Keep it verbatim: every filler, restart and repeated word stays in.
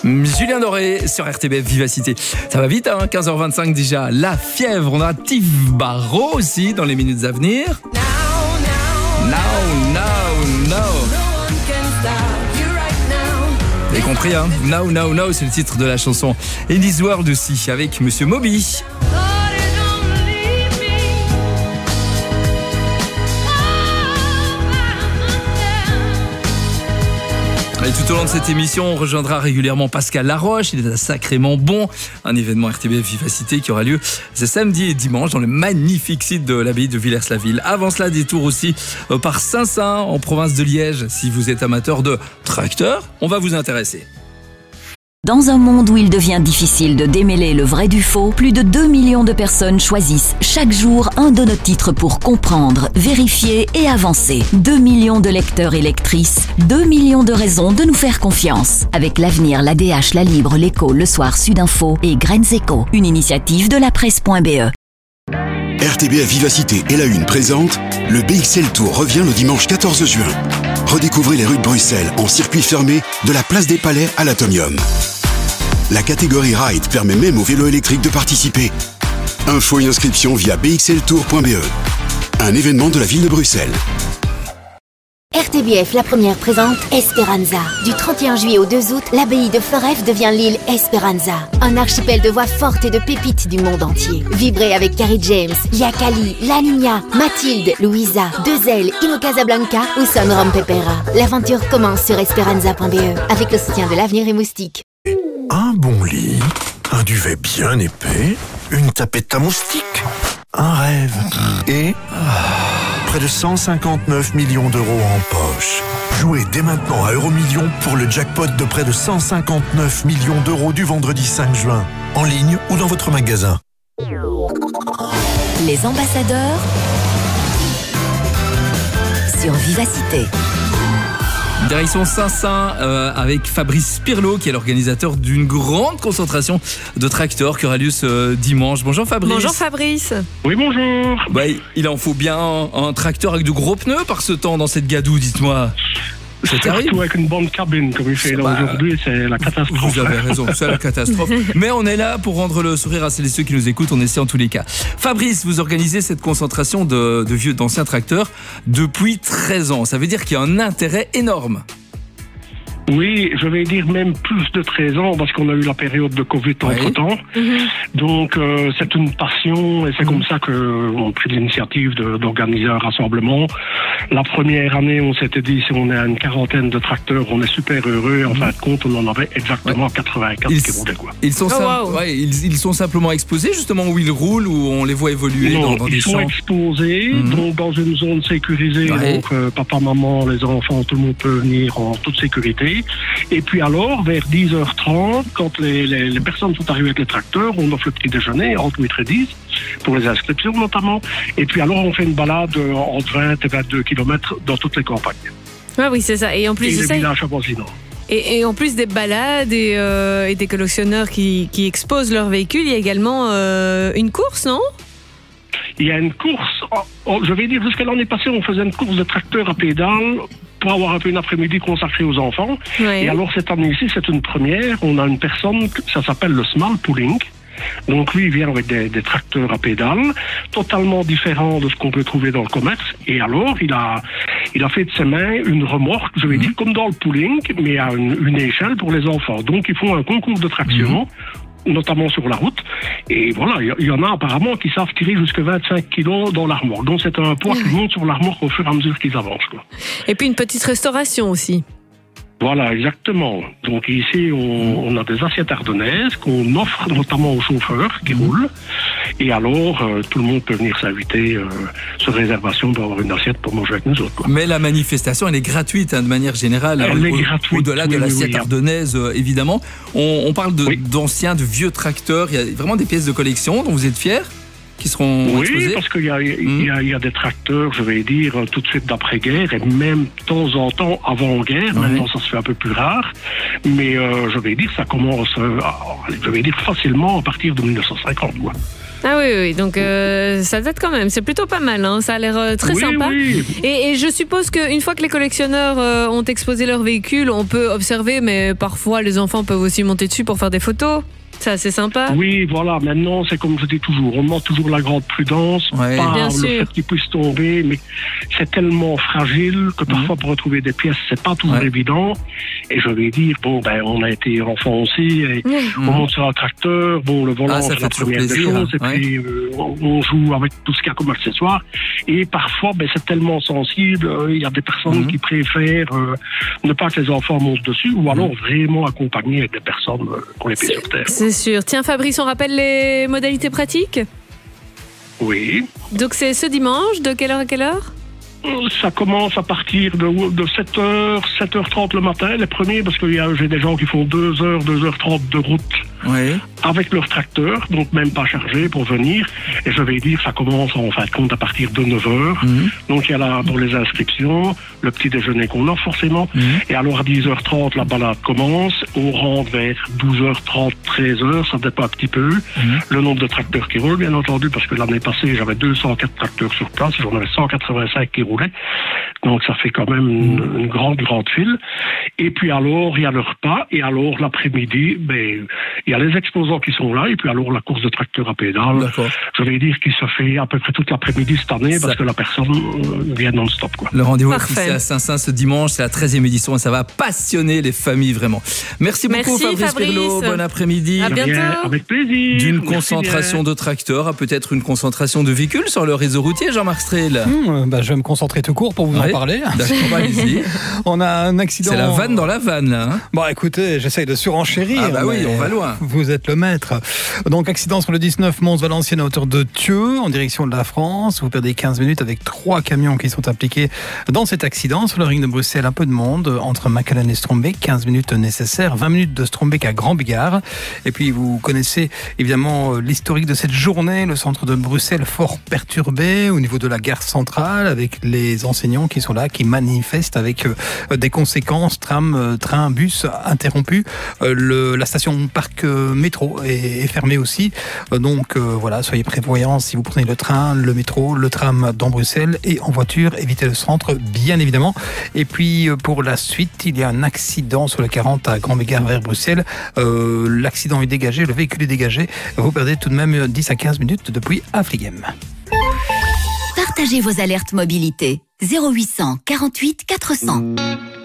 Julien Doré sur R T B F Vivacité. Ça va vite, hein, quinze heures vingt-cinq déjà. La fièvre, on a Tiff Barrault aussi dans les minutes à venir. Now, now, now. Vous avez compris, hein? Now, now, now, c'est le titre de la chanson. In This World aussi, avec Monsieur Moby. Et tout au long de cette émission, on rejoindra régulièrement Pascal Laroche. Il est sacrément bon. Un événement R T B F Vivacité qui aura lieu ce samedi et dimanche dans le magnifique site de l'abbaye de Villers-la-Ville. Avant cela, détour aussi par Saint-Saint, en province de Liège. Si vous êtes amateur de tracteurs, on va vous intéresser. Dans un monde où il devient difficile de démêler le vrai du faux, plus de deux millions de personnes choisissent chaque jour un de nos titres pour comprendre, vérifier et avancer. deux millions de lecteurs et lectrices, deux millions de raisons de nous faire confiance. Avec l'Avenir, l'A D H, La Libre, l'Écho, Le Soir, Sudinfo et Graines Éco, une initiative de la presse point b e. R T B F Vivacité et La Une présente le B X L Tour revient le dimanche quatorze juin. Redécouvrez les rues de Bruxelles en circuit fermé de la place des Palais à l'Atomium. La catégorie Ride permet même aux vélos électriques de participer. Infos et inscriptions via b x l tour point b e. Un événement de la ville de Bruxelles. R T B F, la première présente Esperanza. Du trente et un juillet au deux août, l'abbaye de Foref devient l'île Esperanza. Un archipel de voix fortes et de pépites du monde entier. Vibrez avec Carrie James, Yakali, La Niña, Mathilde, Louisa, Deux-Ailes, Ino Casablanca ou Son Rom Pepera. L'aventure commence sur esperanza point b e avec le soutien de l'Avenir et Moustique. Un bon lit, un duvet bien épais, une tapette à moustiques, un rêve et près de cent cinquante-neuf millions d'euros en poche. Jouez dès maintenant à Euromillions pour le jackpot de près de cent cinquante-neuf millions d'euros du vendredi cinq juin, en ligne ou dans votre magasin. Les ambassadeurs sur Vivacité. Direction Saint-Saint euh, avec Fabrice Pirlo qui est l'organisateur d'une grande concentration de tracteurs qui aura lieu ce dimanche. Bonjour Fabrice. Bonjour Fabrice. Oui, bonjour. Bah, il en faut bien un, un tracteur avec de gros pneus par ce temps dans cette gadoue, dites-moi. C'est terrible. Surtout avec une bonne cabine comme il fait là bah, aujourd'hui, c'est la catastrophe. Vous avez raison, c'est la catastrophe. Mais on est là pour rendre le sourire à celles et ceux qui nous écoutent, on essaie en tous les cas. Fabrice, vous organisez cette concentration de, de vieux, d'anciens tracteurs depuis treize ans. Ça veut dire qu'il y a un intérêt énorme. Oui, je vais dire même plus de treize ans parce qu'on a eu la période de Covid oui. entre-temps. Mm-hmm. Donc, euh, c'est une passion et c'est mm-hmm. comme ça qu'on a pris l'initiative de, d'organiser un rassemblement. La première année, on s'était dit, si on est à une quarantaine de tracteurs, on est super heureux. En mm-hmm. fin de compte, on en avait exactement ouais. quatre-vingt-quatre ils, qui roulaient, quoi. Ils sont, oh, sim- wow. ouais, ils, ils sont simplement exposés, justement, où ils roulent, où on les voit évoluer non, dans, dans des champs. Ils sont exposés, mm-hmm. donc dans une zone sécurisée. Ouais. Donc, euh, papa, maman, les enfants, tout le monde peut venir en toute sécurité. Et puis alors, vers dix heures trente, quand les, les, les personnes sont arrivées avec les tracteurs, on offre le petit déjeuner entre huit et dix, pour les inscriptions notamment. Et puis alors, on fait une balade entre vingt et vingt-deux kilomètres dans toutes les campagnes. Ah oui, c'est ça. Et en plus et de les ça... villages avoisinants. Et, et en plus des balades et, euh, et des collectionneurs qui, qui exposent leurs véhicules, il y a également euh, une course, non ? Il y a une course, oh, oh, je vais dire, jusqu'à l'année passée, on faisait une course de tracteurs à pédales pour avoir un peu une après-midi consacrée aux enfants. Oui. Et alors cette année-ci, c'est une première. On a une personne, ça s'appelle le Small Pulling. Donc lui, il vient avec des, des tracteurs à pédales, totalement différents de ce qu'on peut trouver dans le commerce. Et alors, il a, il a fait de ses mains une remorque, je vais mmh. dire comme dans le pulling, mais à une, une échelle pour les enfants. Donc ils font un concours de traction. Mmh. notamment sur la route. Et voilà, il y, y en a apparemment qui savent tirer jusqu'à vingt-cinq kilos dans la remorque. Donc c'est un poids qui monte sur la remorque au fur et à mesure qu'ils avancent, quoi. Et puis une petite restauration aussi. Voilà, exactement. Donc ici, on, on a des assiettes ardennaises qu'on offre notamment aux chauffeurs qui mmh. roulent. Et alors, euh, tout le monde peut venir s'inviter euh, sur réservation pour avoir une assiette pour manger avec nous autres, quoi. Mais la manifestation, elle est gratuite, hein, de manière générale. Elle hein, est au, gratuite. Au-delà de oui, l'assiette oui, oui, ardennaise, euh, évidemment. On, on parle de, oui. d'anciens, de vieux tracteurs. Il y a vraiment des pièces de collection dont vous êtes fiers, qui seront oui, exposés. Parce qu'il y a, il mmh. y, a, il y a des tracteurs, je vais dire, tout de suite d'après-guerre, et même de temps en temps avant-guerre. Ouais. Maintenant, ça se fait un peu plus rare. Mais euh, je vais dire, ça commence, euh, je vais dire, facilement à partir de mille neuf cent cinquante, quoi. Ah oui, oui, donc euh, ça date quand même. C'est plutôt pas mal, hein. Ça a l'air euh, très oui, sympa. Oui. Et, et je suppose qu'une fois que les collectionneurs euh, ont exposé leur véhicule, on peut observer, mais parfois les enfants peuvent aussi monter dessus pour faire des photos. Ça, c'est sympa. Oui, voilà. Maintenant, c'est comme je dis toujours, on demande toujours la grande prudence, ouais, pas bien le sûr. fait qu'il puisse tomber, mais c'est tellement fragile que parfois mmh. pour retrouver des pièces, c'est pas toujours ouais. évident. Et je vais dire, bon, ben, on a été enfant aussi, et Mmh. on monte sur un tracteur, bon, le volant, Ah, ça c'est fait la toujours première des plaisir, choses, et ouais. puis euh, on, on joue avec tout ce qu'il y a comme accessoire. Et parfois, ben, c'est tellement sensible, euh, il y a des personnes mmh. qui préfèrent euh, ne pas que les enfants montent dessus, ou alors mmh. vraiment accompagner avec des personnes euh, qui ont les pieds sur terre. C'est sûr. Tiens, Fabrice, on rappelle les modalités pratiques? Oui. Donc c'est ce dimanche, de quelle heure à quelle heure? Ça commence à partir de, de sept heures, sept heures trente le matin, les premiers, parce que j'ai des gens qui font deux heures, deux heures trente de route Oui. avec leur tracteur, donc même pas chargé pour venir. Et je vais dire, ça commence en fin de compte à partir de neuf heures. Mmh. Donc il y a là pour les inscriptions, le petit déjeuner qu'on offre forcément. Mmh. Et alors à dix heures trente, la balade commence. On rentre vers douze heures trente, treize heures, ça dépend un petit peu. Mmh. Le nombre de tracteurs qui roulent, bien entendu, parce que l'année passée, j'avais deux cent quatre tracteurs sur place, j'en avais cent quatre-vingt-cinq qui roulaient. Donc ça fait quand même une, une grande, grande file. Et puis alors, il y a le repas. Et alors, l'après-midi, ben, il y a les exposants qui sont là. Et puis alors, la course de tracteur à pédale. D'accord. Je vais dire qu'il se fait à peu près toute l'après-midi cette année ça... parce que la personne euh, vient non-stop, quoi. Le rendez-vous est Parfait. fixé à Saint-Saint ce dimanche. C'est la treizième édition et ça va passionner les familles, vraiment. Merci beaucoup, Merci, Fabrice, Fabrice. Pirlo. Bon après-midi. À bientôt. Bien, avec plaisir. D'une Merci concentration bien. de tracteurs à peut-être une concentration de véhicules sur le réseau routier, Jean-Marc Strel. Mmh, bah, je vais me concentrer tout court pour vous Oui. en parler. D'accord, allez-y. On a un accident. C'est la vanne dans la vanne, là. Hein. Bon, écoutez, j'essaye de surenchérir. Ah bah oui, mais on va loin. Vous êtes le maître. Donc, accident sur le dix-neuf Mons-Valenciennes à hauteur de Thieux, en direction de la France. Vous perdez quinze minutes avec trois camions qui sont impliqués dans cet accident. Sur le ring de Bruxelles, un peu de monde entre Macallan et Strombeek. quinze minutes nécessaires. vingt minutes de Strombeek à Grand-Bigard. Et puis, vous connaissez évidemment l'historique de cette journée. Le centre de Bruxelles fort perturbé au niveau de la gare centrale avec les enseignants qui sont là, qui manifestent avec euh, des conséquences, tram, euh, train, bus interrompus. Euh, le, la station parc euh, métro est, est fermée aussi. Euh, donc euh, voilà, soyez prévoyants si vous prenez le train, le métro, le tram dans Bruxelles et en voiture, évitez le centre bien évidemment. Et puis euh, pour la suite, il y a un accident sur le quarante à Grand-Bigard vers Bruxelles. Euh, l'accident est dégagé, le véhicule est dégagé. Vous perdez tout de même dix à quinze minutes depuis Affligem. Partagez vos alertes mobilité. zéro huit cents quarante-huit quatre cents.